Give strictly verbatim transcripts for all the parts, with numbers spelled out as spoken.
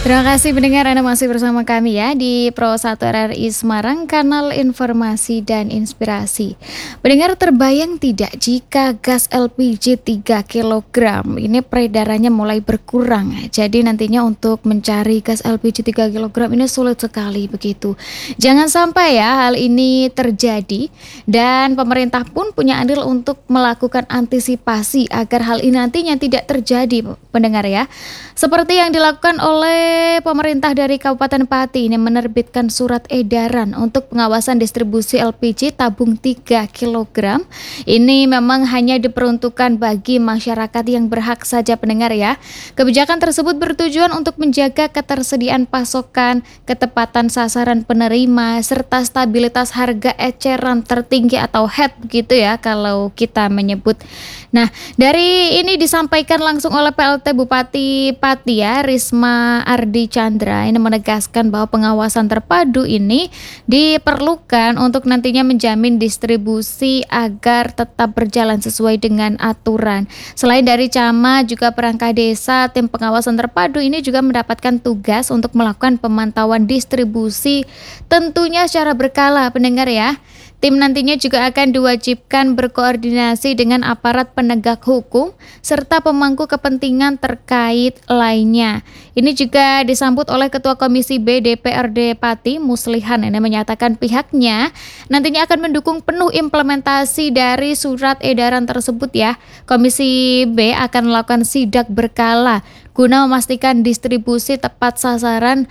Terima kasih pendengar Anda masih bersama kami ya di Pro satu R R I Semarang, kanal informasi dan inspirasi. Pendengar, terbayang tidak jika gas L P G tiga kilogram ini peredarannya mulai berkurang. Jadi nantinya untuk mencari gas L P G tiga kilogram ini sulit sekali begitu. Jangan sampai ya hal ini terjadi, dan pemerintah pun punya andil untuk melakukan antisipasi agar hal ini nantinya tidak terjadi, pendengar ya. Seperti yang dilakukan oleh pemerintah dari Kabupaten Pati ini menerbitkan surat edaran untuk pengawasan distribusi L P G tabung tiga kilogram. Ini memang hanya diperuntukkan bagi masyarakat yang berhak saja, pendengar ya. Kebijakan tersebut bertujuan untuk menjaga ketersediaan pasokan, ketepatan sasaran penerima, serta stabilitas harga eceran tertinggi atau H E T begitu ya kalau kita menyebut. Nah, dari ini disampaikan langsung oleh P L T Bupati Pati ya, Risma Ardi Chandra, ini menegaskan bahwa pengawasan terpadu ini diperlukan untuk nantinya menjamin distribusi agar tetap berjalan sesuai dengan aturan. Selain dari camat, juga perangkat desa, tim pengawasan terpadu ini juga mendapatkan tugas untuk melakukan pemantauan distribusi tentunya secara berkala, pendengar ya. Tim nantinya juga akan diwajibkan berkoordinasi dengan aparat penegak hukum serta pemangku kepentingan terkait lainnya. Ini juga disambut oleh Ketua Komisi B D P R D Pati, Muslihan, ini menyatakan pihaknya nantinya akan mendukung penuh implementasi dari surat edaran tersebut ya. Komisi B akan melakukan sidak berkala guna memastikan distribusi tepat sasaran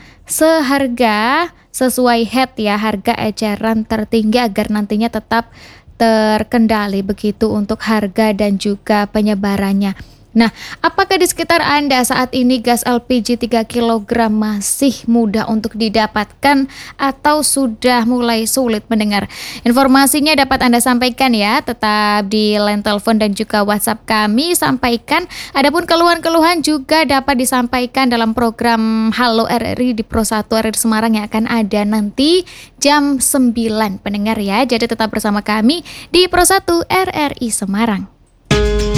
seharga sesuai H E T ya, harga eceran tertinggi, agar nantinya tetap terkendali begitu untuk harga dan juga penyebarannya. Nah, apakah di sekitar Anda saat ini gas L P G tiga kilogram masih mudah untuk didapatkan atau sudah mulai sulit, mendengar? Informasinya dapat Anda sampaikan ya, tetap di line telepon dan juga WhatsApp kami sampaikan. Adapun keluhan-keluhan juga dapat disampaikan dalam program Halo R R I di Pro satu R R I Semarang yang akan ada nanti jam sembilan, pendengar ya. Jadi tetap bersama kami di Pro satu R R I Semarang.